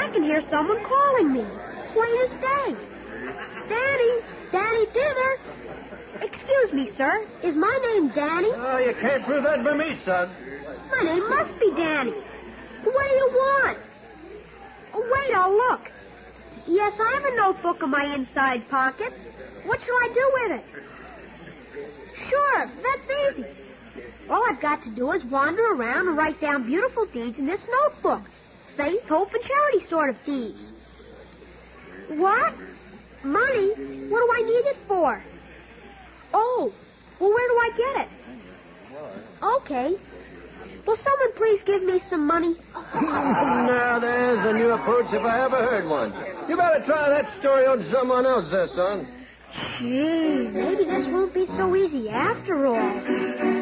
I can hear someone calling me. Plain as day. Danny! Danny Dither! Excuse me, sir. Is my name Danny? Oh, you can't prove that by me, son. My name must be Danny. What do you want? Oh, wait, I'll look. Yes, I have a notebook in my inside pocket. What shall I do with it? Sure, that's easy. All I've got to do is wander around and write down beautiful deeds in this notebook. Faith, hope, and charity sort of deeds. What? Money? What do I need it for? Oh, well, where do I get it? Okay. Will someone please give me some money? Now, there's a new approach if I ever heard one. You better try that story on someone else there, son. Gee, maybe this won't be so easy after all.